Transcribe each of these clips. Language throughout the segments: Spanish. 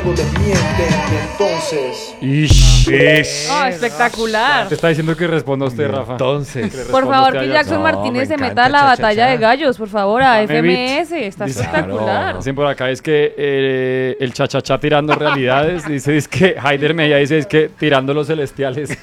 luego te mienten y entonces... Espectacular. Te está diciendo que responda usted, Rafa. Entonces, Por favor, que Jackson No, Martínez me se meta encanta a la cha-cha-cha. batalla de gallos, por favor, a Dame beat. FMS. Está Dice- espectacular. Dicen por acá es que el cha-cha-cha tirando realidades. Dice es que Haider Mejía dice es que tirando los celestiales.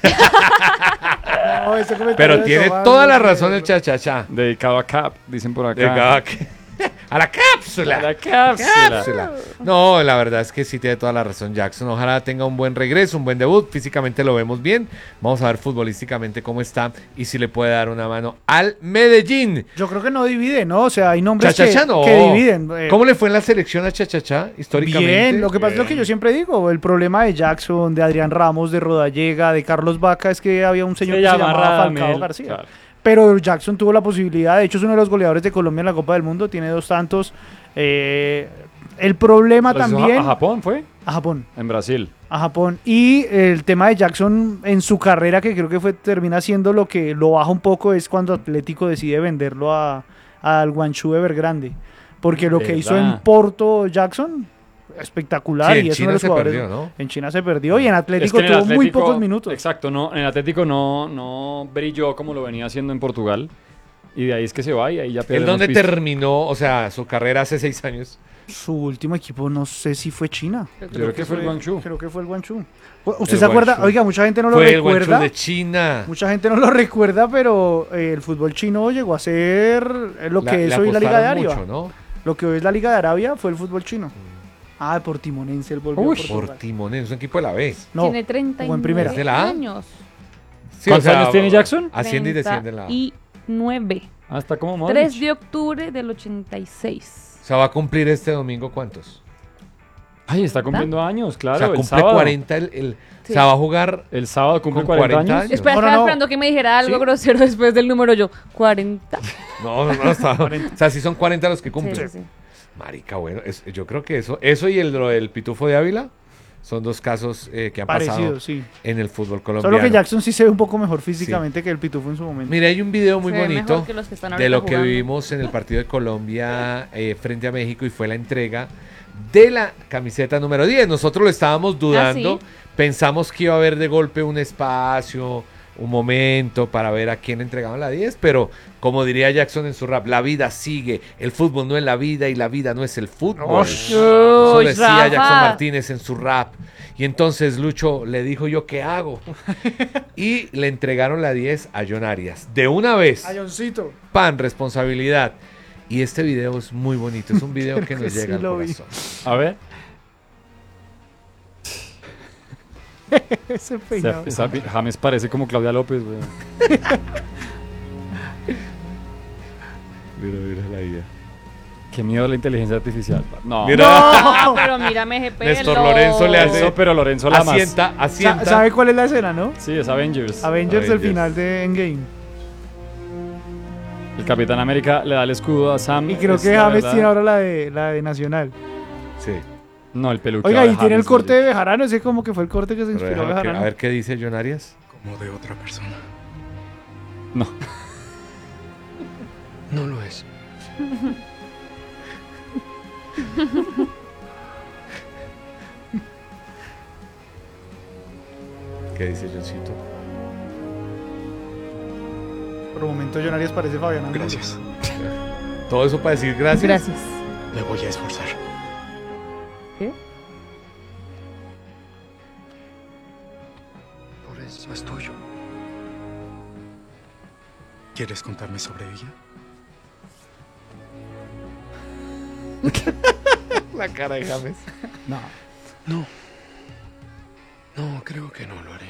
No, ese comentario pero de tiene Tomás, toda no la sé. razón el cha-cha-cha. Dedicado a Cap, dicen por acá. Venga, a la cápsula. A la cápsula. No, la verdad es que sí tiene toda la razón Jackson. Ojalá tenga un buen regreso, un buen debut. Físicamente lo vemos bien. Vamos a ver futbolísticamente cómo está y si le puede dar una mano al Medellín. Yo creo que no divide, ¿no? O sea, hay nombres Cha-cha-cha no. que dividen. ¿Cómo le fue en la selección a cha-cha-cha históricamente? Bien, lo que pasa es lo que yo siempre digo, el problema de Jackson, de Adrián Ramos, de Rodallega, de Carlos Vaca, es que había un señor que se llamaba Falcao Radamel, García. claro. Pero Jackson tuvo la posibilidad, de hecho es uno de los goleadores de Colombia en la Copa del Mundo, tiene 2 tantos. El problema Lo hizo también... ¿A Japón fue? A Japón. En Brasil. A Japón. Y el tema de Jackson en su carrera, que creo que termina siendo lo que lo baja un poco, es cuando Atlético decide venderlo al Guangzhou Evergrande. Porque lo que hizo en ¿Verdad? Porto Jackson, espectacular. Sí, en y es uno China de los se jugadores. perdió, ¿no? En China se perdió y en Atlético Es que en el tuvo muy Atlético- pocos minutos. Exacto, no, en el Atlético no brilló como lo venía haciendo en Portugal. Y de ahí es que se va y ahí ya ¿El perdemos dónde pista. terminó, o sea, su carrera hace 6 años? Su último equipo no sé si fue China. Yo creo que fue el Guangzhou. Creo que fue el Guangzhou. ¿Usted El se acuerda? Guangzhou. Oiga, mucha gente no lo Fue el Guangzhou recuerda. de China. Mucha gente no lo recuerda, pero el fútbol chino llegó a ser lo que es hoy la Liga de apostaron Arabia. mucho, ¿no? Lo que hoy es la Liga de Arabia fue el fútbol chino. Ah, Portimonense, él volvió Uy, a Portugal. Portimonense, un equipo de la B. No, Tiene jugó en primera. 39 ¿Es de la A? años. Sí, ¿Cuántos años tiene Jackson? Asciende y desciende en la A. 39. Ah, está como Modric. 3 de octubre del 86. O sea, va a cumplir este domingo ¿cuántos? Ay, está cumpliendo años, claro. o sea, el cumple sábado. 40 O sea, va a jugar... El sábado cumple con 40 40 años. años. Espera, No, no, estaba no. esperando que me dijera algo ¿Sí? grosero después del número yo. 40. No, está... o sea, sí son 40 los que cumplen. Sí. Marica, bueno, yo creo que eso y lo del Pitufo de Ávila son 2 casos que han pasado parecido, sí. en el fútbol colombiano. Solo que Jackson sí se ve un poco mejor físicamente que el Pitufo en su momento. Mira, hay un video muy Se ve bonito mejor que los que están de ahorita lo que jugando. vivimos en el partido de Colombia frente a México y fue la entrega de la camiseta número 10. Nosotros lo estábamos dudando, ¿sí? Pensamos que iba a haber de golpe un espacio, un momento para ver a quién entregaban la 10, pero como diría Jackson en su rap, la vida sigue, el fútbol no es la vida y la vida no es el fútbol. Eso Uy, decía Rafa. Jackson Martínez en su rap. Y entonces Lucho le dijo yo, ¿qué hago? Y le entregaron la 10 a John Arias. De una vez. Ayoncito. Pan, responsabilidad. Y este video es muy bonito. Es un video que nos Sí llega al lo vi. corazón. A ver. Ese peinado. James parece como Claudia López, güey. Mira la idea. Qué miedo a la inteligencia artificial. No. Mira. No, pero mírame ese pelo. Néstor Lorenzo le hace- Eso, pero Lorenzo la más. Asienta. ¿Sabe cuál es la escena, no? Sí, es Avengers. Avengers, el Avengers. final de Endgame. El Capitán América le da el escudo a Sam. Y creo es que la James verdad. tiene ahora la de Nacional. Sí. No, el peluque. Oiga, y tiene el corte de Bejarano, ese como que fue el corte que se Pero inspiró déjame a Bejarano. ver qué dice John Arias. Como de otra persona. No. No lo es. ¿Qué dice Johncito? Por un momento John Arias parece Fabián Angulo. Gracias. Todo eso para decir gracias. Gracias. Me voy a esforzar. ¿Qué? Por eso es tuyo. ¿Quieres contarme sobre ella? La cara de James. No. No. No, creo que no lo haré.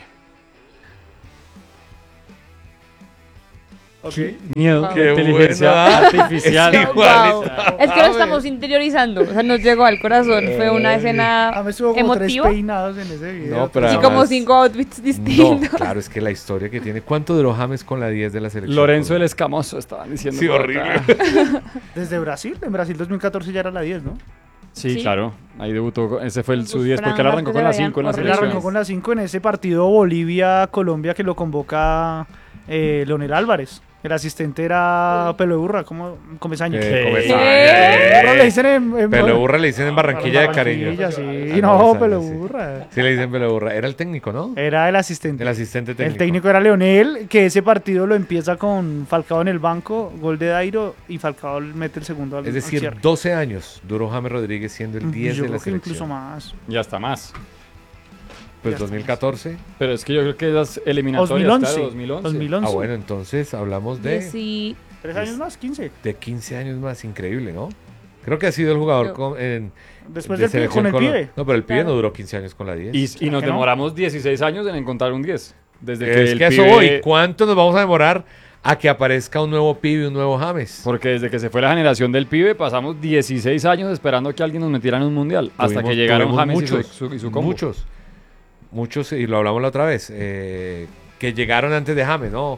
Ok. Miedo. Qué Inteligencia bueno, artificial. Es igual. Wow. Es que lo estamos interiorizando. O sea, nos llegó al corazón. Fue una escena A mí estuvo como 3 emotiva. peinados en ese video. No, pero Y además- como 5 outfits No, distintos. claro, es que la historia que tiene. ¿Cuánto duró James con la 10 de la selección? Lorenzo el Escamoso, estaban diciendo. Sí, por horrible. acá. Desde Brasil. En Brasil 2014 ya era la 10, ¿no? Sí, Sí. claro. Ahí debutó. Ese fue Con su sus 10, porque él arrancó franjas con la que se 5 en la veían Él selección. arrancó con la 5 en ese partido Bolivia-Colombia que lo convoca Leonel Álvarez. El asistente era Pelo de Burra, ¿cómo? Comesaña. ¿Qué? Le dicen en Pelo Burra le dicen en Barranquilla de cariño. Sí, Ah, no, esa, Pelo sí. Burra. Sí le dicen Pelo Burra. Era el técnico, ¿no? Era el asistente. El asistente técnico. El técnico era Leonel, que ese partido lo empieza con Falcao en el banco, gol de Dairo, y Falcao mete el segundo al Es decir, al cierre. 12 años duró James Rodríguez siendo el 10 Yo de la creo que incluso selección. más. Ya está más. Pues Ya 2014. Pero es que yo creo que las eliminatorias, 2011. claro, 2011. 2011. Ah, bueno, entonces hablamos de 3 años más, 15. 15 años más. Increíble, ¿no? Creo que ha sido el jugador Después de del pibe, con selección el pibe. No, pero el pibe Claro. no duró 15 años con la 10. Y nos que no? demoramos 16 años en encontrar un 10. Desde que Es el que a eso pibe- voy. ¿Cuánto nos vamos a demorar a que aparezca un nuevo pibe, un nuevo James? Porque desde que se fue la generación del pibe pasamos 16 años esperando que alguien nos metiera en un mundial. Hasta Tuvimos- que llegaron tuvimos James muchos, y su combo. Muchos, y lo hablamos la otra vez, que llegaron antes de James, ¿no?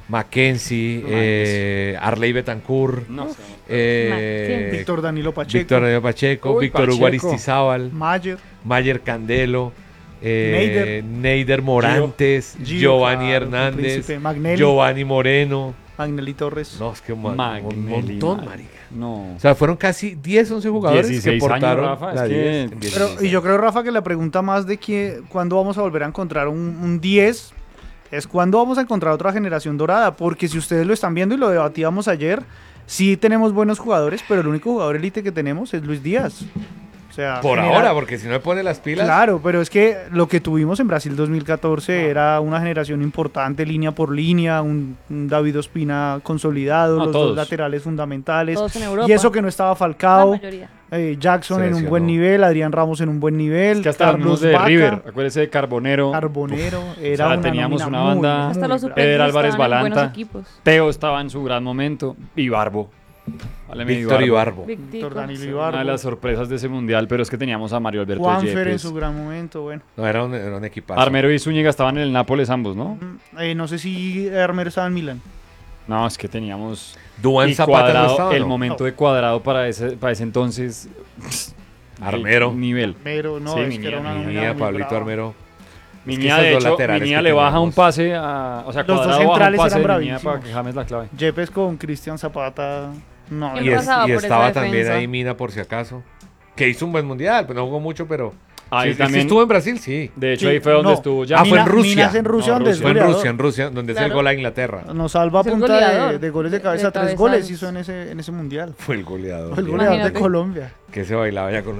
Mackenzie, Arley Betancourt, No sé. Víctor Danilo Pacheco, Víctor Danilo Pacheco, Uy, Víctor Hugo Pacheco. Aristizábal, Mayer, Mayer Candelo, Neider. Neider Morantes, Gio, Giovanni claro, Hernández, Príncipe, Magnelli. Giovanni Moreno. Magnelli Torres. No, es que un Magnelli, montón, madre. marica. No. O sea, fueron casi 10, 11 jugadores 16 que años, portaron Rafa, la es que- 10 en Pero, 16 y yo creo, Rafa, que la pregunta más de cuándo vamos a volver a encontrar un 10 es cuándo vamos a encontrar otra generación dorada. Porque si ustedes lo están viendo y lo debatíamos ayer, sí tenemos buenos jugadores, pero el único jugador élite que tenemos es Luis Díaz. O sea, Por genera- ahora, porque si no me pone las pilas. Claro, pero es que lo que tuvimos en Brasil 2014 era una generación importante, línea por línea, un David Ospina consolidado, No, los todos. dos laterales fundamentales. Todos en Europa. Y eso que no estaba La Falcao, mayoría. Jackson en un Seleccionó. buen nivel, Adrián Ramos en un buen nivel, Es que hasta hablamos de Vaca, River. Acuérdese de Carbonero. Carbonero, O era sea, una teníamos nómina una muy, banda- muy Hasta los brava. suplentes Eder Álvarez estaban en buenos Balanta. equipos. Teo estaba en su gran momento. Y Barbo. Hábleme de Víctor Ibarbo. Victico. Víctor Danilo Una de Ibarbo, las sorpresas de ese mundial, pero es que teníamos a Mario Alberto Juanfer en Yepes. su gran momento, bueno. No, era un equipazo. Armero y Zúñiga estaban en el Nápoles ambos, ¿no? No sé si Armero estaba en Milán. No, es que teníamos Duan y Zapata no Cuadrado, estaba, el ¿no? momento de Cuadrado para ese entonces. Armero. el nivel. Armero, no, Sí, es que era una nómina Mía, muy Pablito brava. Armero. Miñía, esos de dos hecho, laterales Miñía que le baja teníamos. un pase a... O sea, Los dos Cuadrado baja un centrales pase eran de Miñía para bravísimos. que James la clave. Yepes con Cristian Zapata, no. ¿Quién Y, pasaba por esa estaba también defensa? ahí Mina, por si acaso. Que hizo un buen mundial, pero no jugó mucho, pero. Ahí sí, también, sí estuvo en Brasil, sí. de hecho, Sí, ahí fue donde no. estuvo Ah, ya. fue en Rusia. Minas en Rusia, No, donde es Rusia. Fue en goleador. Rusia, donde es el Claro. gol a Inglaterra. Nos salva a Es el punta goleador de goles de cabeza. de 3 cabezazos. goles hizo en ese mundial. Fue el goleador. Fue el sí. goleador de Imagínate. Colombia. Que se bailaba ya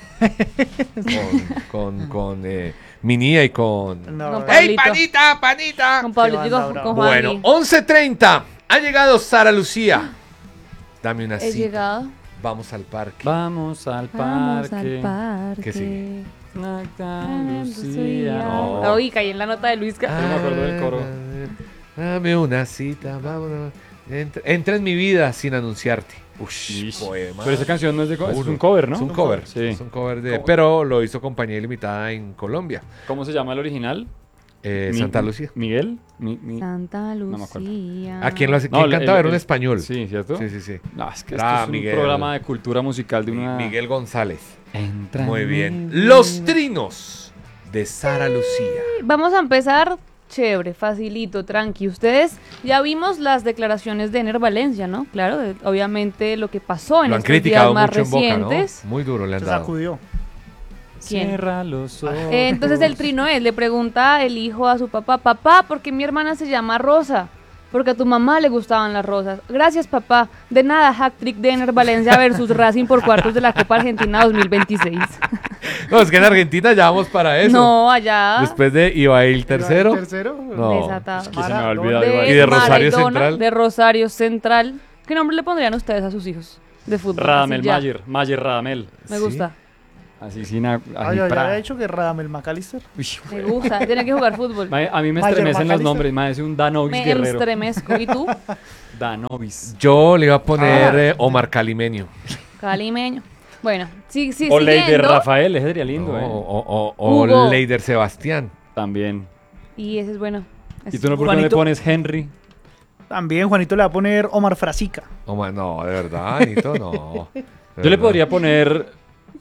con Minía y con. No, Con eh, ¡Ey, panita, panita! Con Pablito y banda con brava. Bueno, Juanli. 11:30. Ha llegado Sara Lucía. Dame una He cita. llegado. Vamos al parque. Vamos al Vamos parque. al parque. ¿Qué sigue? Santa Lucía. Lucía. No. Uy, caí en la nota de Luisca. no me acuerdo del coro. Dame una cita, vámonos. Entra en mi vida sin anunciarte. Ush, Ish. poema. Pero esa canción no es de cover, es Uno. un cover, ¿no? Es un cover. Sí. Es un cover de. Pero lo hizo Compañía Ilimitada en Colombia. ¿Cómo se llama el original? Santa Lucía. ¿Miguel? Santa me acuerdo. Lucía. ¿A quién lo hace? No, ¿Quién cantaba? Era un el- español. Sí, ¿cierto? Sí, sí, sí. No, es que Era esto es Miguel. un programa de cultura musical de una... Miguel González. Entra Muy en bien. mi Los vida. trinos de Sara Lucía. Vamos a empezar chévere, facilito, tranqui. Ustedes ya vimos las declaraciones de Ener Valencia, ¿no? Claro, obviamente lo que pasó en Lo han estos días criticado más mucho en Boca, recientes. ¿no? Muy duro le han Se dado. sacudió. ¿Quién? Cierra los ojos. Entonces el trino es, le pregunta el hijo a su papá, papá, ¿por qué mi hermana se llama Rosa? Porque a tu mamá le gustaban las rosas. Gracias, papá. De nada, hat-trick de Ener Valencia versus Racing por cuartos de la Copa Argentina 2026. No, es que en Argentina ya vamos para eso. No, allá. Después de Ibail tercero. Tercero. No. Desatado. Es que se me ha Maradona. olvidado De igual. Y de Rosario Maradona, Central. De Rosario Central. ¿Qué nombre le pondrían ustedes a sus hijos de fútbol? Radamel Así ya. Mayer Radamel. Me Sí. gusta. Así sin... Así Ay, ya pra. había dicho que Radamel McAllister. Uy, Me gusta. Tiene que jugar fútbol. mae, a mí me Mayer estremecen los McAllister. nombres. Mae, es un Danovis Me Guerrero. estremezco. ¿Y tú? Danovis. Yo le iba a poner Omar Calimenio. Calimeño. Bueno, sí, sí, O Leider siguiendo. Rafael, ese sería lindo, No, ¿eh? o Hugo. Leider Sebastián. También. Y ese es bueno. ¿Y tú no por qué no le Juanito. pones Henry? También Juanito le va a poner Omar Frasica. Omar, no, de verdad, Anito, no. De Yo le verdad. podría poner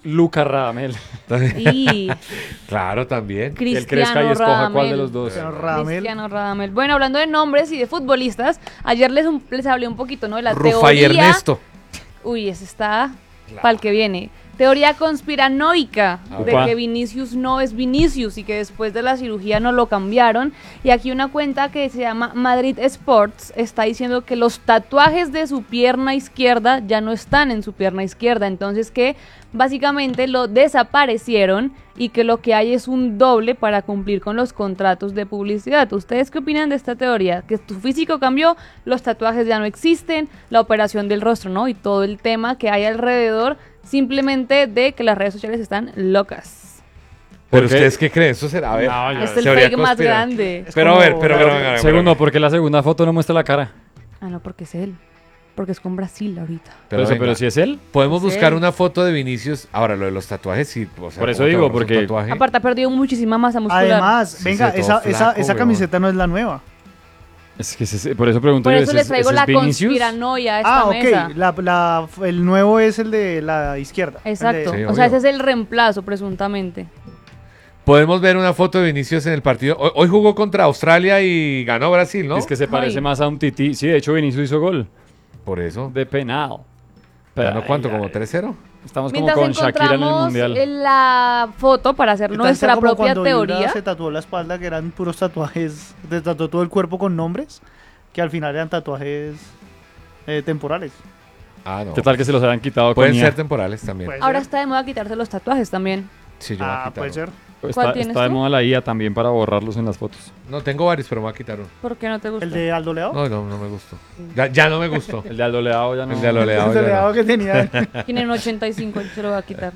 Luca Radamel. Y Claro, también. Que él crezca y Cristiano escoja cuál de Radamel. los dos. Cristiano Radamel. Bueno, hablando de nombres y de futbolistas, ayer les hablé un poquito, ¿no? De la Rufa y teoría. Ernesto. Uy, ese está para el que viene. Teoría conspiranoica de Upa. que Vinicius no es Vinicius y que después de la cirugía no lo cambiaron. Y aquí una cuenta que se llama Madrid Sports está diciendo que los tatuajes de su pierna izquierda ya no están en su pierna izquierda. Entonces que básicamente lo desaparecieron y que lo que hay es un doble para cumplir con los contratos de publicidad. ¿Ustedes qué opinan de esta teoría? Que tu físico cambió, los tatuajes ya no existen, la operación del rostro, ¿no? Y todo el tema que hay alrededor simplemente de que las redes sociales están locas. Pero ¿Por qué? ustedes qué creen, eso será, a ver. No, yo- Es el teoría fake más conspira- grande. Es Pero a como- ver, pero Segundo, porque la segunda foto no muestra la cara. Ah, no, porque es él. Porque es con Brasil ahorita. Pero venga, si es él. podemos Sí. buscar una foto de Vinicius. Ahora, lo de los tatuajes, sí. O sea, Por eso ¿cómo te digo, ahorras un porque- tatuaje? Aparte ha perdido muchísima masa muscular. Además, Sí, venga, se ve esa, todo esa, flaco, esa weón. camiseta no es la nueva. Es que por eso pregunto Por yo, eso ¿ese les es- traigo ese la es Vinicius? conspiranoia a esta Ah, mesa. ok. El nuevo es el de la izquierda. el Exacto. de- Sí, O sea, obvio. ese es el reemplazo, presuntamente. Podemos ver una foto de Vinicius en el partido. Hoy jugó contra Australia y ganó Brasil, ¿no? Es que se parece Ay. más a un tití. Sí, de hecho Vinicius hizo gol Por eso. de penal. ¿Ganó cuánto? Ay, ¿Como ay. 3-0? Estamos como Mientras con Shakira en el encontramos mundial. la foto para hacer Tal nuestra como propia cuando Yura teoría. se tatuó la espalda, que eran puros tatuajes, se tatuó todo el cuerpo con nombres, que al final eran tatuajes temporales. Ah, no. ¿Qué tal que se los hayan quitado Pueden con ser IA? temporales también. Puede Ahora ser. está de moda quitarse los tatuajes también. Sí, yo me voy a Ah, quitar puede uno. ser. ¿Cuál Está, tienes está de tú? moda la IA también para borrarlos en las fotos. No, tengo varios, pero me voy a quitar uno. ¿Por qué no te gusta? El de Aldo Leao. No me gustó. Ya no me gustó. El de Aldo Leao ya no. El de Aldo Leao. El ya de Leao no. que tenía. Tiene un 85, yo se lo voy a quitar.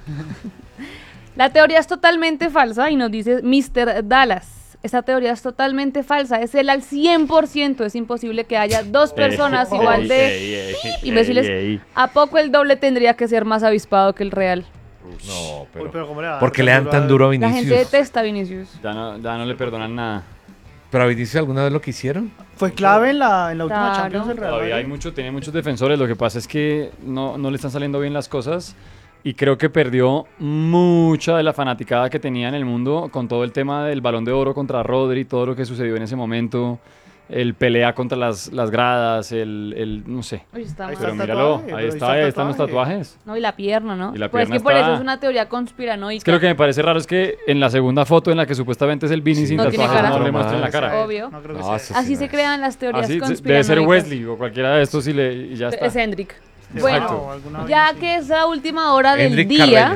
La teoría es totalmente falsa y nos dice Mr. Dallas. Esta teoría es totalmente falsa, es él al 100%. Es imposible que haya dos personas igual de imbéciles. ¿A poco el doble tendría que ser más avispado que el real? No, Uy, pero... pero ¿cómo le va a dar ¿Por qué le dan tan duro a La gente Vinicius? detesta a Vinicius. Ya no le perdonan nada. ¿Pero a Vinicius alguna vez lo quisieron? Fue clave en la última Claro. Champions del Real Todavía Madrid. tiene muchos defensores. Lo que pasa es que no le están saliendo bien las cosas. Y creo que perdió mucha de la fanaticada que tenía en el mundo con todo el tema del Balón de Oro contra Rodri, todo lo que sucedió en ese momento. El pelea contra las gradas, no sé. Uy, está Ahí mal. Pero el míralo, tatuaje, ahí pero está, ahí están los tatuaje. tatuajes. No, y la pierna, ¿no? Y la Pues es pierna que por está- eso es una teoría conspiranoica. Es que lo que me parece raro es que en la segunda foto en la que supuestamente es el Vini Sí. sin No tiene tatuajes cara. no le No muestren la más. cara. Obvio. No creo que No, sea. eso sí Así no se es. crean las teorías Así conspiranoicas. debe ser Wesley o cualquiera de estos y ya está. Es Hendrik. Exacto. Bueno, Alguna ya vaina que es la última hora del Hendrik día,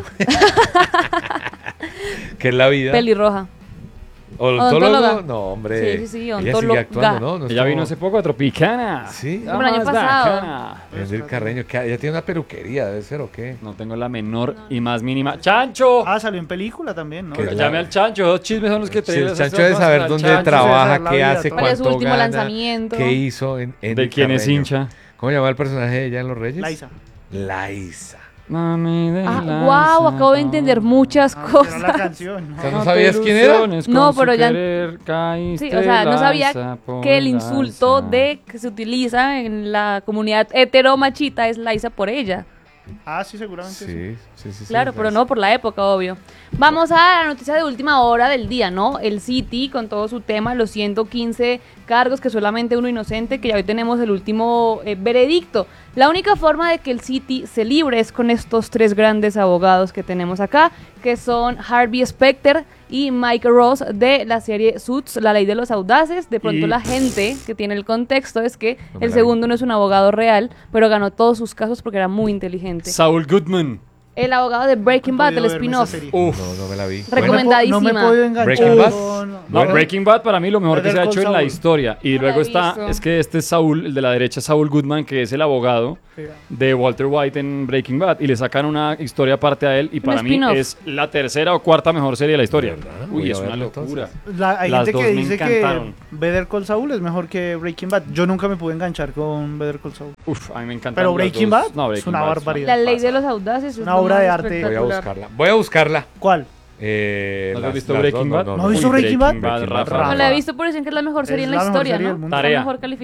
¿Qué es la vida? pelirroja. ¿Odontólogo? Odontóloga. No, hombre. Sí, sí, sí, Ella sigue odontóloga. actuando, ¿no? No es Ella vino como- hace poco a Tropicana. Sí. Como el año Más pasado. bacana. Hendrik Carreño, que ella tiene una peluquería, debe ser o qué. No tengo la menor y más mínima. ¡Chancho! Ah, salió en película también, ¿no? Que Pues llame al Chancho, dos chismes son los que Sí, trae. el Chancho debe saber dónde trabaja, la qué vida, hace, todo. ¿Cuál es su cuánto último gana, lanzamiento? qué hizo en ¿De Hendrik quién es Carreño. hincha? ¿Cómo llamaba el personaje de ella en Los Reyes? Laisa. Laisa. Mami de Wow, acabo de entender muchas Ah, cosas. era la canción. O sea, ¿no? ¿no sabías quién era? No, pero ya- Sí, o sea, no sabía que el insulto de que se utiliza en la comunidad heteromachita es Laisa por ella. Ah, sí, seguramente sí. Sí. Claro, pero no por la época, obvio. Vamos a la noticia de última hora del día, ¿no? El City con todo su tema, los 115 cargos, que solamente uno inocente, que ya hoy tenemos el último veredicto. La única forma de que el City se libre es con estos tres grandes abogados que tenemos acá, que son Harvey Specter y Mike Ross de la serie Suits, La Ley de los Audaces. De pronto Y- la gente que tiene el contexto es que No me el la segundo no es un abogado real, pero ganó todos sus casos porque era muy inteligente. Saul Goodman. El abogado de Breaking No he Bad, el podido verme esa spin-off. serie. Uf. No me la vi. Recomendadísima. No me he podido enganchar Breaking Bad. con... No, Bueno. Breaking Bad para mí lo mejor que se ha Better hecho Call en la Saul. historia. Y No la luego he está, visto. es que este es Saul, el de la derecha es Saul Goodman, que es el abogado de Walter White en Breaking Bad. Y le sacan una historia aparte a él. Y para mí spin-off. es la tercera o cuarta mejor serie de la historia. ¿Verdad? Uy, Voy a es una verlo, locura. Hay Las gente dos que me dice encantaron. que Better Call Saul es mejor que Breaking Bad. Yo nunca me pude enganchar con Better Call Saul. Uf, a mí me encanta. Pero Breaking Bad No, es una Bad barbaridad. La Ley de los Audaces es Una lo obra más de arte. Voy a espectacular. buscarla. Voy a buscarla. ¿Cuál? ¿No has visto las Breaking dos, Bad? ¿No has visto Uy, Breaking Bad? Rafa. No la he visto por eso que es la mejor serie Es en la la mejor historia, serie ¿no? del mundo. Es la Tarea. mejor calificada.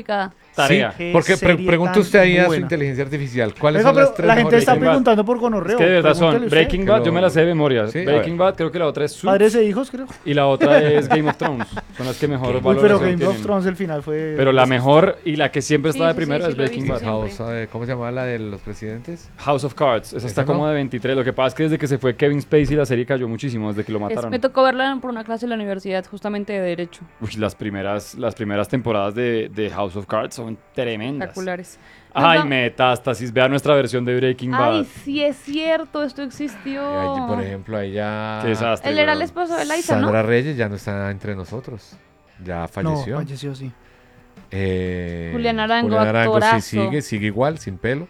tarea. Sí, porque serie pregunta tan usted ahí a su buena. inteligencia artificial. ¿Cuáles Venga, son las pero tres la gente mejores está Breaking Bad. preguntando por gonorreo. Es que de verdad son Pregúntele usted. Breaking Bad, yo me las sé de memoria. Sí, a Breaking ver. Bad, creo que la otra es Suits Padres e hijos, creo. y la otra es Game of Thrones. Son las que mejor Uy, pero valoración Game of tienen. Thrones el final fue... Pero la mejor y la que siempre está Sí, de sí, primero sí, es lo he Breaking visto Bad. siempre. House, ¿cómo se llamaba la de los presidentes? House of Cards. Esa está ¿Esa no? como de 23. Lo que pasa es que desde que se fue Kevin Spacey la serie cayó muchísimo, desde que lo mataron. Me tocó verla por una clase en la universidad, justamente de Derecho. Uy, las primeras temporadas de House of Cards son tremendas. Espectaculares. Ay, Nos va- Metástasis. Vea nuestra versión de Breaking Bad. Ay, sí es cierto, esto existió. Allí, por ejemplo, ahí ya... Qué desastre. Él era el weón. esposo de Liza, ¿no? Sandra Reyes ya no está entre nosotros. Ya falleció. No, falleció, sí. Julián Arango, Julián Arango sí actorazo. sigue igual, sin pelo.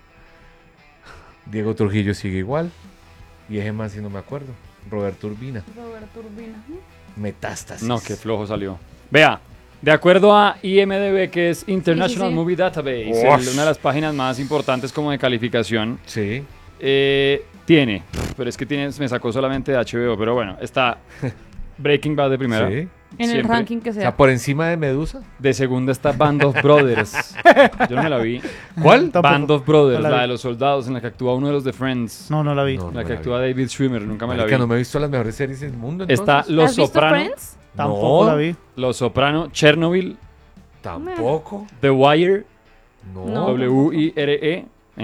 Diego Trujillo sigue igual. Y ese más si no me acuerdo. Roberto Urbina. Roberto Urbina. Metástasis. No, qué flojo salió. Vea, de acuerdo a IMDb, que es International Sí. Movie Database, Ush. una de las páginas más importantes como de calificación, Sí. tiene, pero es que me sacó solamente de HBO, pero bueno, está Breaking Bad de primera. Sí. En el Siempre. ranking que O sea, sea. por encima de Medusa. De segunda está Band of Brothers. Yo no me la vi. ¿Cuál? Tampoco. Band of Brothers, No la la vi. de los soldados, en la que actúa uno de los de Friends. No, no la vi. No. La que la actúa David Schwimmer, nunca me la Marica, vi. no me he visto las mejores series del mundo. Está entonces. Los ¿Has visto Soprano, Friends? Tampoco No. la vi. Los Soprano, Chernobyl, Tampoco. The Wire, No. No. WIRE,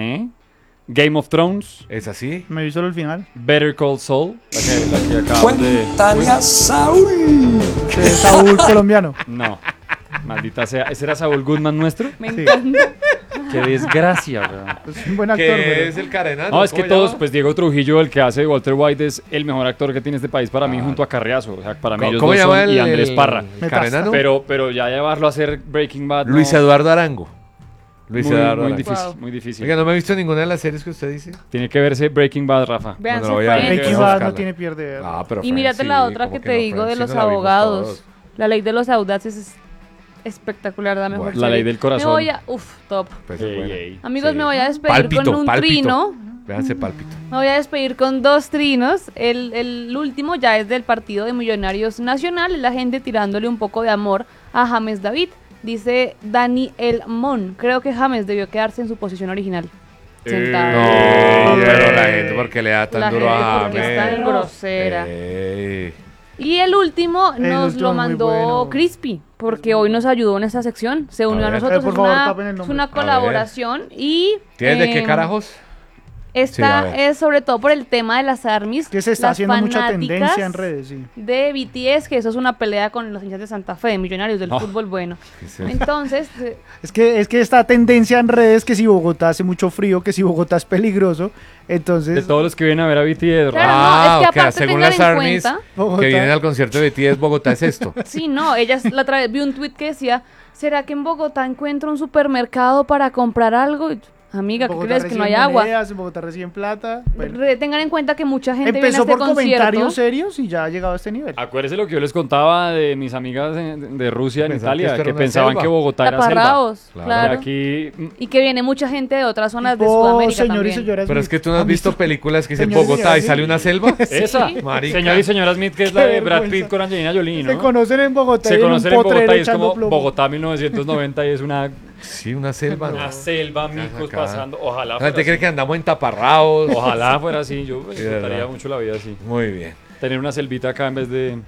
Game of Thrones, ¿Es así? Me vi solo el final. Better Call Saul, la que acabamos de... Cuéntale a Saúl. De Saúl colombiano. No, maldita sea. ¿Ese era Saul Goodman nuestro? Me Sí. encanta. Qué desgracia, weón. Es un buen actor, ¿Qué pero... es el carenano? No, es que ¿Cómo todos, llama? pues Diego Trujillo, el que hace de Walter White, es el mejor actor que tiene este país para mí, junto a Carriazo. O sea, para mí ellos ¿Cómo dos llama son, y Andrés Parra. el carenano? Pero ya llevarlo a hacer Breaking Bad, Luis no, Eduardo Arango. Luis muy, Eduardo muy Arango. difícil, Wow. muy difícil. Oiga, no me he visto ninguna de las series que usted dice. Tiene que verse Breaking Bad, Rafa. Vean, Bueno, lo voy a ver. Friends. Breaking Vamos a Bad buscarla. no tiene pierde. Pero Y mírate Friends la sí, otra ¿cómo que te no? digo de Friends los sí nos la vimos abogados. todos. La ley de los audaces es espectacular, la mejor Bueno. La serie. ley del corazón. Me voy a... top. Pues, Ey, bueno. ey. Amigos, Sí. me voy a despedir Pálpito, con un pálpito. trino. Véanse Pálpito. Me voy a despedir con 2 trinos. El último ya es del Partido de Millonarios Nacional. La gente tirándole un poco de amor a James David. Dice Dani El Mon. Creo que James debió quedarse en su posición original. Sentado. No, Ey. pero la gente, ¿por qué le da tan La duro gente, a porque es James? tan grosera. Ey. Y el último El nos último lo muy mandó bueno. Crispy, porque hoy nos ayudó en esta sección. Se unió a, ver. nosotros. Por Es favor, una, tapen el es nombre. una A ver. colaboración. Y ¿Tienes de qué carajos? Sí, a esta ver. es sobre todo por el tema de las ARMYs. Que se está las haciendo mucha fanáticas tendencia en redes, sí. de BTS, que eso es una pelea con los hinchas de Santa Fe, de Millonarios del Oh. fútbol bueno. ¿Qué es eso? Entonces, Es que esta tendencia en redes que si Bogotá hace mucho frío, que si Bogotá es peligroso, De entonces todos los que vienen a ver a BTS, Claro, Rafa. no, es que ok, aparte según tengan las en armies cuenta- Bogotá. que vienen al concierto de BTS, Bogotá es esto. sí, no, la otra vez vi un tweet que decía, ¿será que en Bogotá encuentro un supermercado para comprar algo? Y, amiga, ¿qué Bogotá crees? Que no hay recibe agua. monedas, Bogotá recibe plata. Bueno. Tengan en cuenta que mucha gente viene a Empezó este por concierto. comentarios serios y ya ha llegado a este nivel. Acuérdese lo que yo les contaba de mis amigas de Rusia, en Pensaban que Italia, esto era que una pensaban selva. que Bogotá era selva. Taparrabos, Claro. claro. Y aquí, Y que viene mucha gente de otras zonas de Oh, Sudamérica señor y también. señoras Pero es que tú no has ¿han visto películas que dicen Señor y Bogotá señora, y sí. sale una selva. esa, Marica. señor y señora Smith, que es la Qué de Brad vergüenza. Pitt con Angelina Jolie, ¿no? Se conocen en Bogotá. Se y conocen un en Bogotá potrero y es echando como plomo. Bogotá 1990 y es una Sí, una selva. ¿no? selva, micos acá. pasando. Ojalá La fuera gente cree así. que andamos en taparrabos. Ojalá fuera así. Yo Sí, disfrutaría verdad. mucho la vida así. Muy bien. Tener una selvita acá en vez de...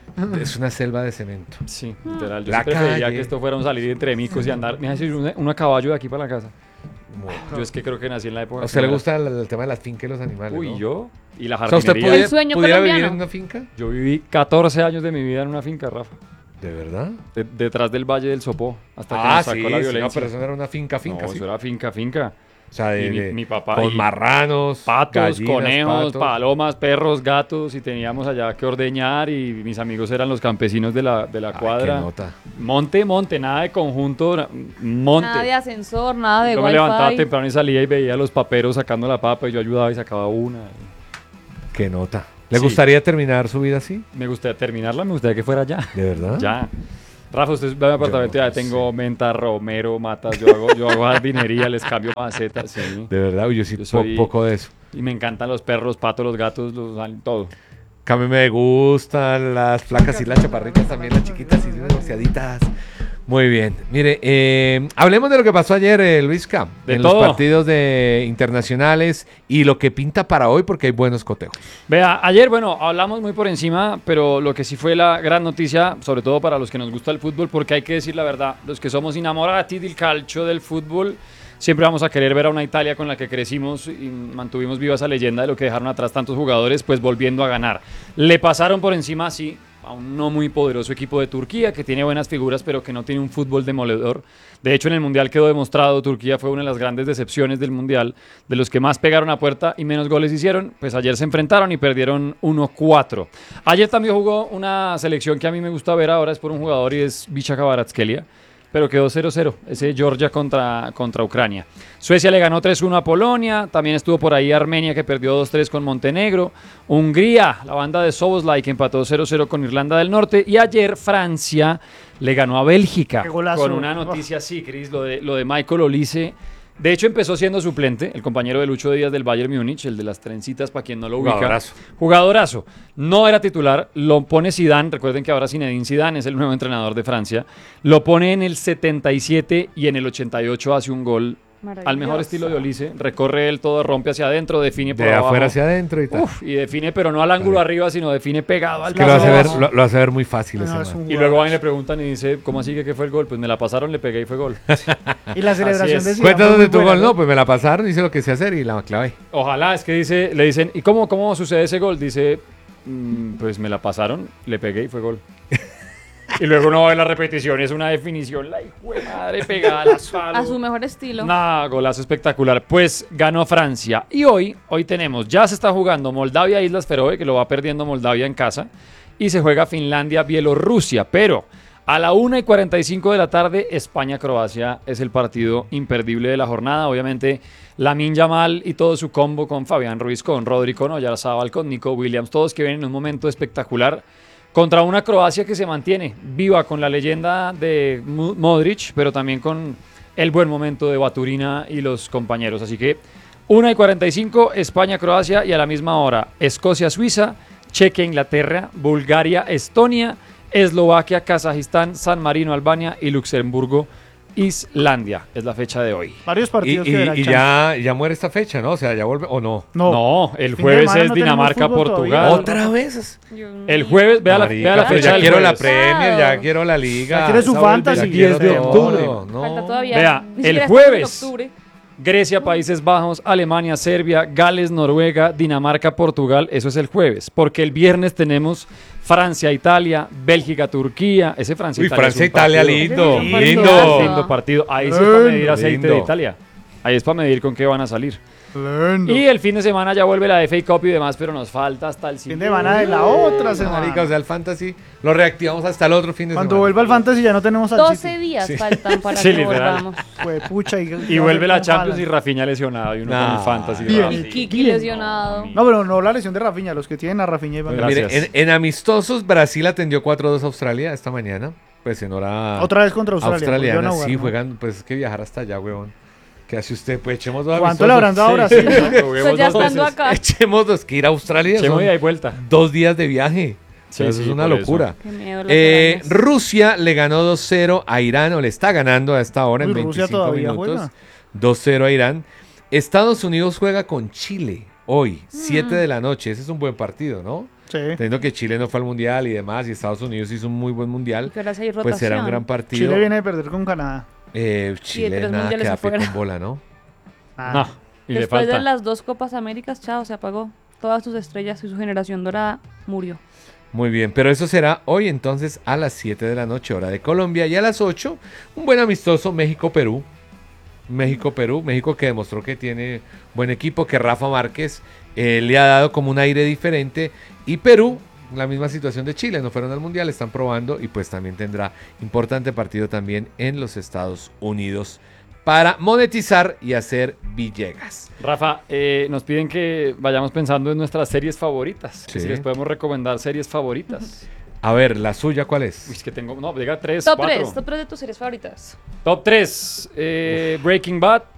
Es una selva de cemento. Sí, literal. Yo La sí preferiría calle. que esto fuera un salir entre micos y andar. Me hace una caballo de aquí para la casa. Muy bien. Yo es que creo que nací en la época. ¿A usted le primera. gusta el tema de las fincas y los animales? Uy, ¿no? yo. Y la O sea, ¿usted jardinería. El sueño pudiera vivir colombiano. en una finca? Yo viví 14 años de mi vida en una finca, Rafa. ¿De verdad? Detrás del Valle del Sopó. Hasta que nos sacó la sí, violencia. no, pero eso no era una finca, No, sí. eso era finca. O sea, Y mi papá- con y marranos, Patos, gallinas, conejos, patos. palomas, perros, gatos. Y teníamos allá que ordeñar. Y mis amigos eran los campesinos de la Ay, cuadra. qué nota. Monte, nada de conjunto, monte. Nada de ascensor, nada de Yo me levantaba wifi. temprano y salía y veía a los paperos sacando la papa y yo ayudaba y sacaba una. Qué nota. ¿Le Sí. gustaría terminar su vida así? Me gustaría terminarla, me gustaría que fuera ya. ¿De verdad? Ya. Rafa, usted ve a mi apartamento, no ya sé. tengo menta, romero, matas, yo hago jardinería, les cambio macetas, sí. De verdad, uy, yo sí Yo soy- poco de eso. Y me encantan los perros, los patos, los gatos, todo. Que a mí me gustan las flacas y las chaparritas también, las chiquitas y divorciaditas. Muy bien. Mire, hablemos de lo que pasó ayer, Luisca, De en todo. los partidos internacionales y lo que pinta para hoy, porque hay buenos cotejos. Vea, ayer, bueno, hablamos muy por encima, pero lo que sí fue la gran noticia, sobre todo para los que nos gusta el fútbol, porque hay que decir la verdad, los que somos innamorati del calcio, del fútbol, siempre vamos a querer ver a una Italia con la que crecimos y mantuvimos viva esa leyenda de lo que dejaron atrás tantos jugadores, pues volviendo a ganar. Le pasaron por encima, sí, a un no muy poderoso equipo de Turquía, que tiene buenas figuras, pero que no tiene un fútbol demoledor. De hecho, en el Mundial quedó demostrado, Turquía fue una de las grandes decepciones del Mundial, de los que más pegaron a puerta y menos goles hicieron, pues ayer se enfrentaron y perdieron 1-4. Ayer también jugó una selección que a mí me gusta ver ahora, es por un jugador y es Vicha Kvaratskhelia, pero quedó 0-0, ese Georgia contra Ucrania. Suecia le ganó 3-1 a Polonia, también estuvo por ahí Armenia que perdió 2-3 con Montenegro, Hungría, la banda de Szoboszlai que empató 0-0 con Irlanda del Norte, y ayer Francia le ganó a Bélgica. Qué golazo. Con una noticia así, Cris, lo de Michael Olise. De hecho, empezó siendo suplente, el compañero de Lucho Díaz del Bayern Múnich, el de las trencitas, para quien no lo ubica. Jugadorazo. Jugadorazo. No era titular, lo pone Zidane, recuerden que ahora Zinedine Zidane es el nuevo entrenador de Francia. Lo pone en el 77 y en el 88 hace un gol al mejor estilo de Olise. Recorre él todo, rompe hacia adentro, define por De abajo. afuera hacia adentro y tal. Uf, y define, pero no al ángulo arriba, sino define pegado al que lo hace, ver, trazo. lo hace ver muy fácil No, ese es man. un Y luego van y jugadorazo. le preguntan y dice, ¿cómo así que qué fue el gol? Pues me la pasaron, le pegué y fue gol. Y la celebración es. de Zidane Cuéntanos fue muy de tu buena, gol. No, pues me la pasaron, hice lo que sé hacer y la clavé. Ojalá, es que le dicen, ¿y cómo sucede ese gol? Dice, pues me la pasaron, le pegué y fue gol. Y luego uno ve la repetición, es una definición, la hijo de madre pegada al asfalto. A su mejor estilo. Nah, golazo espectacular. Pues ganó Francia. Y hoy tenemos, ya se está jugando Moldavia Islas Feroe, que lo va perdiendo Moldavia en casa, y se juega Finlandia Bielorrusia. Pero a la 1:45 de la tarde, España-Croacia es el partido imperdible de la jornada. Obviamente, Lamine Yamal y todo su combo con Fabián Ruiz, con Rodri, con Oyarzabal, con Nico Williams, todos que vienen en un momento espectacular. Contra una Croacia que se mantiene viva con la leyenda de Modric, pero también con el buen momento de Baturina y los compañeros. Así que 1:45, España-Croacia, y a la misma hora Escocia-Suiza, Chequia-Inglaterra, Bulgaria-Estonia, Eslovaquia-Kazajistán, San Marino-Albania y Luxemburgo-Islandia. Es la fecha de hoy. Varios Y, partidos que verán y ya muere esta fecha, ¿no? O sea, ya vuelve, ¿o no? No, el Fin de jueves semana es no tenemos fútbol Dinamarca-Portugal. todavía. ¿Otra vez? El jueves, vea la Marica, pero fecha ya del quiero la jueves. Premier, ya quiero la Liga. Ya quiere su Esa vuelve fantasy. ya Ya quiero 10 de todo, octubre. no. Falta todavía. Vea, Ni el siquiera estamos en jueves. octubre. Grecia, Países Bajos, Alemania, Serbia, Gales, Noruega, Dinamarca, Portugal. Eso es el jueves. Porque el viernes tenemos Francia, Italia, Bélgica, Turquía. Ese Francia, Uy, Italia. Francia, es un Italia, partido- lindo, Lindo. lindo. Lindo partido. Ahí sí es para medir aceite de Lindo. Italia. Ahí es para medir con qué van a salir. Lindo. Y el fin de semana ya vuelve la FA Cup y demás, pero nos falta hasta el Fin de semana de la otra semana. Marica, o sea, el fantasy lo reactivamos hasta el otro fin de Cuando semana. vuelva el fantasy ya no tenemos al 12 días faltan para Sí, que literal. volvamos. Pucha, Y vuelve la Champions y y Rafinha lesionado y uno con el fantasy. Bien. Y Kiki lesionado. No, pero no la lesión de Rafinha, los que tienen a Rafinha y van Bueno, Mire, Gracias. en amistosos, Brasil atendió 4-2 a Australia esta mañana. Pues en hora Otra vez contra Australia. australiana. volvieron a jugar, Sí, ¿no? juegan, pues es que viajar hasta allá, huevón. ¿Qué hace usted? Pues echemos dos ¿Cuánto le habrán dado a Brasil? ¿no? Pues ya estando acá. Echemos dos, que ir a Australia Chemo son y hay vuelta. 2 días de viaje. Sí, Eso sí, es una por locura. Qué miedo los foráneos. Rusia le ganó 2-0 a Irán, o le está ganando a esta hora en Uy, Rusia 25 todavía minutos. juega. 2-0 a Irán. Estados Unidos juega con Chile hoy, 7 de la noche. Ese es un buen partido, ¿no? Sí. Teniendo que Chile no fue al Mundial y demás, y Estados Unidos hizo un muy buen Mundial, Que ahora sí hay pues será un rotación. gran partido. Chile viene de perder con Canadá. Chile tres nada mundiales que da pie afuera. con bola, ¿no? Ah. No, y le Después falta. de las 2 Copas Américas, chao, se apagó. Todas sus estrellas y su generación dorada murió. Muy bien, pero eso será hoy entonces a las 7 de la noche, hora de Colombia, y a las 8, un buen amistoso México-Perú. México-Perú, México que demostró que tiene buen equipo, que Rafa Márquez le ha dado como un aire diferente, y Perú, la misma situación de Chile, no fueron al Mundial, están probando, y pues también tendrá importante partido también en los Estados Unidos para monetizar y hacer Villegas. Rafa, nos piden que vayamos pensando en nuestras series favoritas. Sí. Si les podemos recomendar series favoritas. A ver, ¿la suya cuál Uy, es? es que tengo, no, diga 3, Top 4. 3, top 3 de tus series favoritas. Top 3, Breaking Bad,